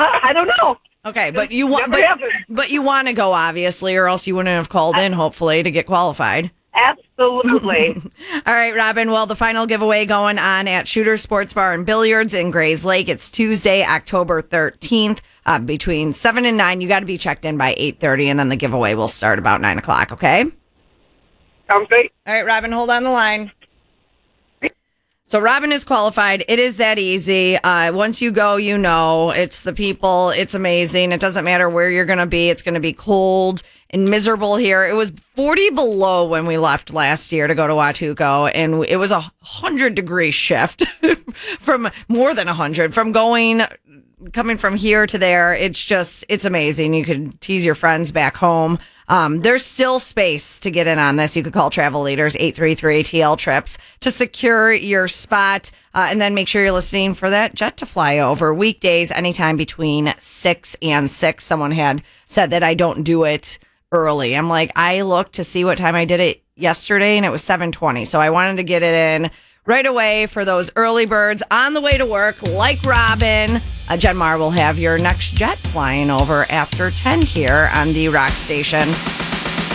I don't know. Okay, but you want, but you want to go, obviously, or else you wouldn't have called in, hopefully, to get qualified. Absolutely. All right, Robin. Well, the final giveaway going on at Shooter Sports Bar and Billiards in Grays Lake. It's Tuesday, October 13th, between 7 and 9. You got to be checked in by 8:30, and then the giveaway will start about 9 o'clock, okay? Sounds great. All right, Robin, hold on the line. So Robin is qualified. It is that easy. Once you go, you know. It's the people. It's amazing. It doesn't matter where you're going to be. It's going to be cold and miserable here. It was 40 below when we left last year to go to Watuco, and it was 100-degree shift from more than 100 from coming from here to there. It's amazing. You could tease your friends back home. There's still space to get in on this. You could call Travel Leaders 833-TL Trips to secure your spot. And then make sure you're listening for that jet to fly over weekdays, anytime between 6 and 6. Someone had said that I don't do it early. I'm like, I looked to see what time I did it yesterday, and it was 7:20. So I wanted to get it in right away for those early birds on the way to work, like Robin. Jen Mar will have your next jet flying over after 10 here on the Rock Station.